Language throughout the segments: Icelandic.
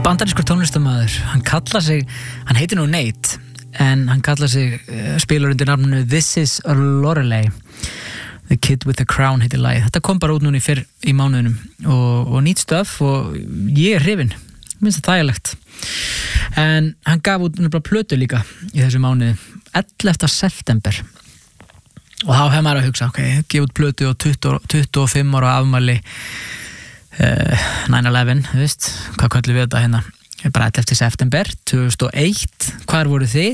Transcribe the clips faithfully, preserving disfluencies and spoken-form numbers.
bandarískur tónlistarmaður, hann kallar sig, hann heitir nú Nate, en hann kallar sig, uh, spilar undir nafninu This is Lorelei, The Kid with the Crown heitir lagið. Þetta kom bara út núna í fyrr í mánuðinum og, og nýtt stöf og ég er hrifinn, minnst það þægilegt. En hann gaf út nefnilega plötu líka í þessu mánuði, ellefta september. Og þá hef maður að hugsa, ok, gefa út plötu og tuttugu og fimm ára afmæli uh, nine eleven, þú veist, hvað köllum við þetta hérna? Bara ellefta september tvö þúsund og eitt, hvar voru þið?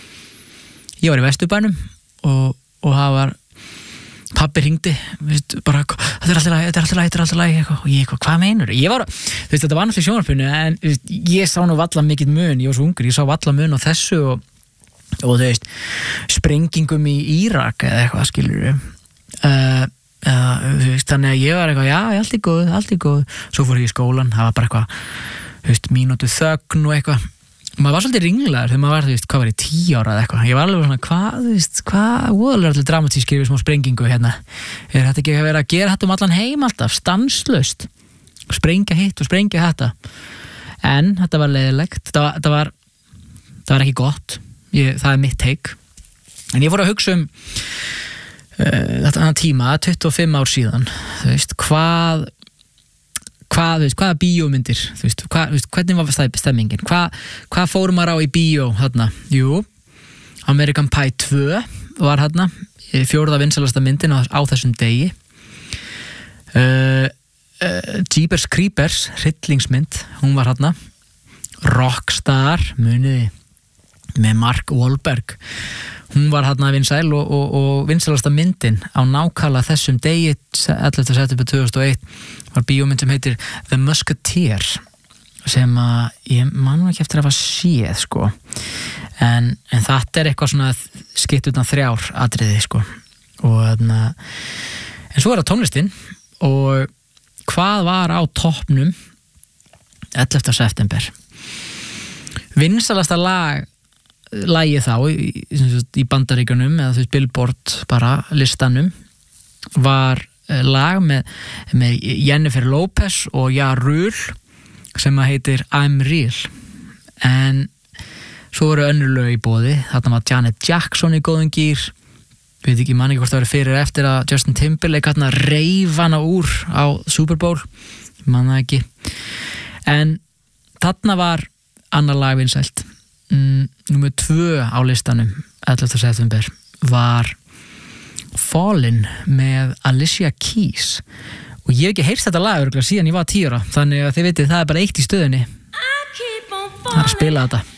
Ég var í Vesturbænum og, og það var, pabbi hringdi, veist, bara, þetta er alltaf lagi, þetta er alltaf lagi, þetta er alltaf lagi, og ég eitthvað, hvað meinur? Ég var, þú veist, þetta var náttúrulega í sjónvarpinu, en veist, ég sá nú valla mikið mun, ég var svo ungur, ég sá valla mun á þessu og og þú veist, sprengingum í Írak eða eitthvað, skilur við uh, uh, þú veist, þannig að ég var eitthvað, já, allt í góð, allt í góð svo fór ég í skólan, það var bara eitthvað þú veist, mínútu þögn og eitthvað maður var svolítið ringlaður þegar maður var, þú veist, hvað var ég, tíu ára eða eitthvað, ég var alveg svona, hvað, þú veist, hvað voðalega allir dramatískir við smá sprengingu hérna er þetta ekki að vera að gera þetta um allan heim alltaf, stanslaust sprengja hitt og sprengja þetta en þetta var leiðilegt, þetta var, þetta var, þetta var ekki gott Ég, það er mitt take en ég fór að hugsa um uh, þetta tíma, tuttugu og fimm ár síðan þú veist, hvað hvað, þú veist, hvaða bíómyndir þú veist, hvað, þú veist, hvernig var stemmingin hvað, hvað fórum maður á í bíó þarna, jú American Pie tvö var þarna fjórða vinsælasta myndin á, á þessum degi uh, uh, Jeepers Creepers hryllingsmynd, hún var þarna Rockstar, muniði með Mark Wahlberg hún var þarna vinsæl og, og, og vinsælasta myndin á nákvæmlega þessum degi ellefta september tvö þúsund og eitt var bíómynd sem heitir The Musketeer sem að ég man ekki eftir að hafa séð sko en, en þetta er eitthvað svona skipt utan þrjár atriði sko og þarna en svo er það tónlistin og hvað var á toppnum ellefta september vinsælasta lag lagið þá í, í Bandaríkjunum eða þú veist Billboard bara listanum var lag með, með Jennifer Lopez og Ja Rule sem að heitir I'm Real en svo voru önnur lög í boði þarna var Janet Jackson í góðum gýr veit ekki manni hvort það var fyrir eftir að Justin Timberlake hérna reif hana úr á Super Bowl manna ekki en þarna var annar lag vinsælt Mm, númer tvö á listanum ellefta september var Fallin með Alicia Keys og ég hef ekki heyrst þetta lag örugglega síðan ég var tíu ára þannig að þið vitið það er bara eitt í stöðunni það er að spila þetta